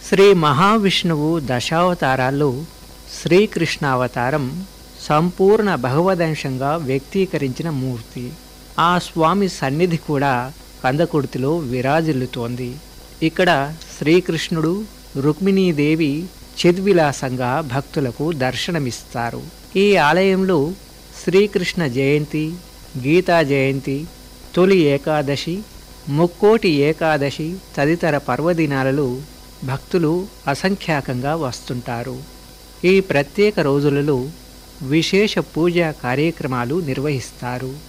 శ్రీ మహావిష్ణువు దశావతారాల్లో శ్రీకృష్ణావతారం సంపూర్ణ భగవదంశంగా వ్యక్తీకరించిన మూర్తి. ఆ స్వామి సన్నిధి కూడా కందకుర్తిలో విరాజిల్లుతోంది. ఇక్కడ శ్రీకృష్ణుడు, రుక్మిణీదేవి చిద్విలాసంగా భక్తులకు దర్శనమిస్తారు. ఈ ఆలయంలో శ్రీకృష్ణ జయంతి, గీతా జయంతి, తొలి ఏకాదశి, ముక్కోటి ఏకాదశి తదితర పర్వదినాలలో భక్తులు అసంఖ్యాకంగా వస్తుంటారు. ఈ ప్రత్యేక రోజులలో విశేష పూజా కార్యక్రమాలు నిర్వహిస్తారు.